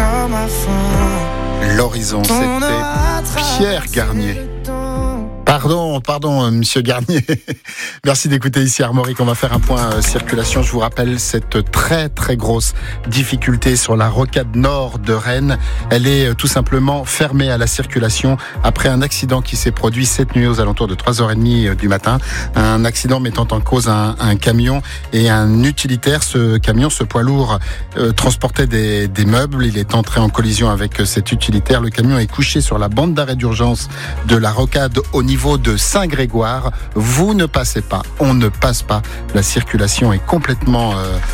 comme avant. L'horizon, c'était Pierre Garnier. Pardon, monsieur Garnier. Merci d'écouter ici Armorique. On va faire un point circulation. Je vous rappelle cette très très grosse difficulté sur la rocade nord de Rennes. Elle est tout simplement fermée à la circulation après un accident qui s'est produit cette nuit aux alentours de 3h30 du matin. Un accident mettant en cause un camion et un utilitaire. Ce camion, ce poids lourd, transportait des meubles. Il est entré en collision avec cet utilitaire. Le camion est couché sur la bande d'arrêt d'urgence de la rocade au niveau de Saint-Grégoire. Vous ne passez pas, on ne passe pas. La circulation est complètement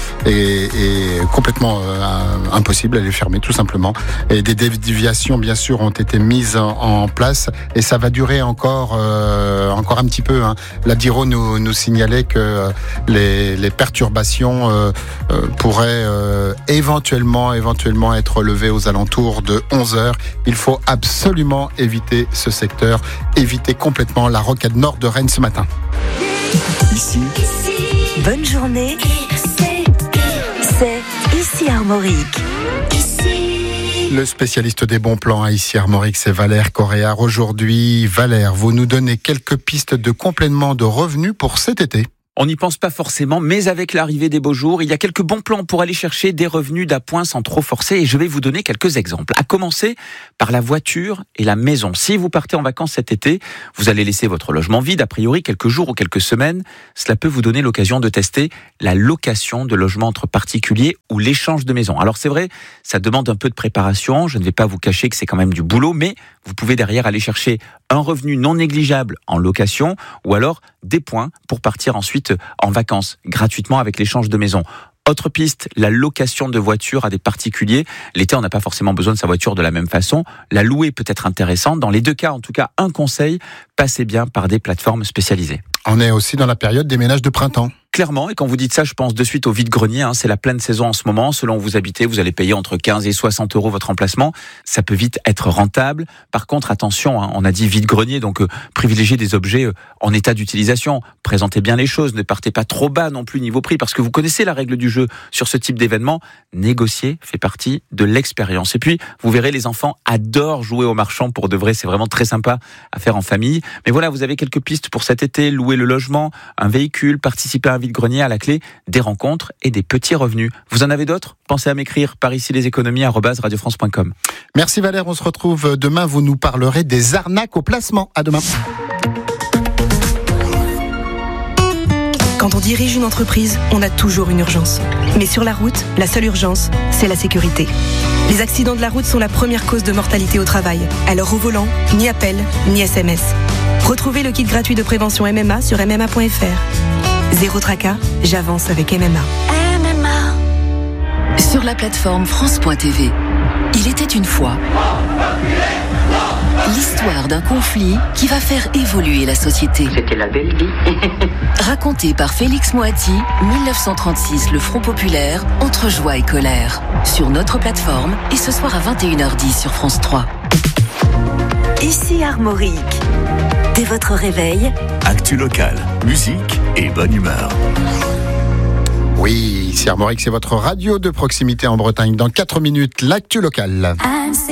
impossible. Elle est fermée tout simplement. Et des déviations bien sûr ont été mises en place et ça va durer encore un petit peu. La Diro nous signalait que les perturbations pourraient éventuellement être levées aux alentours de 11h. Il faut absolument éviter ce secteur, éviter complètement la rocade nord de Rennes ce matin. Ici. Bonne journée. C'est ici Armorique. Le spécialiste des bons plans à ici Armorique, c'est Valère Coréard. Aujourd'hui, Valère, vous nous donnez quelques pistes de complément de revenus pour cet été. On n'y pense pas forcément, mais avec l'arrivée des beaux jours, il y a quelques bons plans pour aller chercher des revenus d'appoint sans trop forcer et je vais vous donner quelques exemples. À commencer par la voiture et la maison. Si vous partez en vacances cet été, vous allez laisser votre logement vide, a priori quelques jours ou quelques semaines. Cela peut vous donner l'occasion de tester la location de logements entre particuliers ou l'échange de maisons. Alors c'est vrai, ça demande un peu de préparation, je ne vais pas vous cacher que c'est quand même du boulot, mais vous pouvez derrière aller chercher un revenu non négligeable en location ou alors des points pour partir ensuite en vacances gratuitement avec l'échange de maison. Autre piste, la location de voitures à des particuliers. L'été, on n'a pas forcément besoin de sa voiture de la même façon. La louer peut être intéressante. Dans les deux cas, en tout cas, un conseil, passez bien par des plateformes spécialisées. On est aussi dans la période des ménages de printemps. Clairement, et quand vous dites ça, je pense de suite au vide-grenier. C'est la pleine saison en ce moment. Selon où vous habitez, vous allez payer entre 15 et 60 euros votre emplacement. Ça peut vite être rentable. Par contre, attention, on a dit vide-grenier, donc privilégiez des objets en état d'utilisation. Présentez bien les choses, ne partez pas trop bas non plus niveau prix, parce que vous connaissez la règle du jeu sur ce type d'événement. Négocier fait partie de l'expérience. Et puis, vous verrez, les enfants adorent jouer au marchand pour de vrai. C'est vraiment très sympa à faire en famille. Mais voilà, vous avez quelques pistes pour cet été. Louer le logement, un véhicule, participer à un vide-grenier, à la clé des rencontres et des petits revenus. Vous en avez d'autres ? Pensez à m'écrire par ici leséconomies@radiofrance.com. Merci Valère, on se retrouve demain. Vous nous parlerez des arnaques au placement. À demain. Quand on dirige une entreprise, on a toujours une urgence. Mais sur la route, la seule urgence, c'est la sécurité. Les accidents de la route sont la première cause de mortalité au travail. Alors au volant, ni appel, ni SMS. Retrouvez le kit gratuit de prévention MMA sur mma.fr. Zéro tracas, j'avance avec MMA. Sur la plateforme France.tv, il était une fois l'histoire d'un conflit qui va faire évoluer la société. C'était la belle vie. Raconté par Félix Moati, 1936, le Front Populaire, entre joie et colère. Sur notre plateforme et ce soir à 21h10 sur France 3. Ici Armorique. Dès votre réveil, actu locale, musique et bonne humeur. Oui, ici Armorique, c'est votre radio de proximité en Bretagne. Dans 4 minutes, l'actu locale.